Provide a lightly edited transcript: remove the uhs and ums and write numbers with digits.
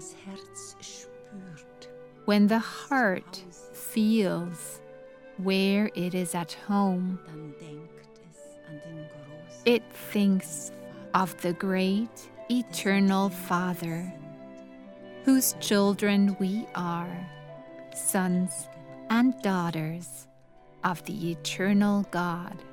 das Herz spürt, When the heart feels where it is at home, dann denkt es an den großen it thinks of the great eternal Father, whose children we are, sons and daughters of the eternal God.